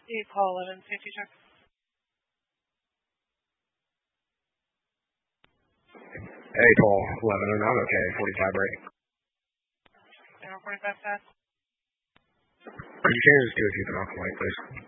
You call 11 safety check. Hey, Paul, 11 and I'm okay, 45 rate. 45 fast. Could you change this to a 2 light, please?